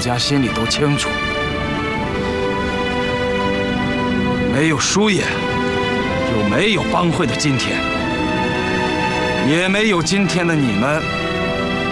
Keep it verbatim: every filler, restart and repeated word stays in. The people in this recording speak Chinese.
家心里都清楚，没有叔爷，就没有帮会的今天，也没有今天的你们。